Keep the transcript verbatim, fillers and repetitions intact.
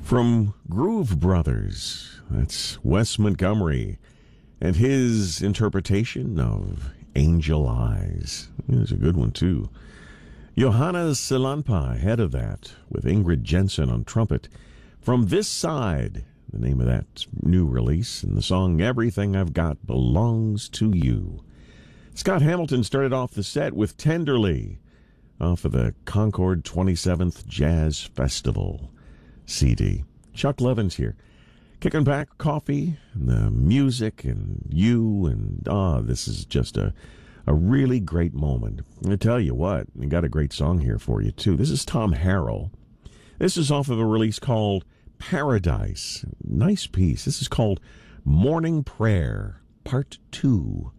From Groove Brothers, that's Wes Montgomery, and his interpretation of Angel Eyes. It's a good one, too. Johanna Silanpa ahead of that, with Ingrid Jensen on trumpet. From This Side, the name of that new release, and the song Everything I've Got Belongs to You. Scott Hamilton started off the set with Tenderly, off of the Concord twenty-seventh Jazz Festival C D. Chuck Levins here. Kicking back coffee, and the music, and you, and ah, this is just a, a really great moment. I tell you what, I got a great song here for you, too. This is Tom Harrell. This is off of a release called Paradise. Nice piece. This is called Morning Prayer, Part two.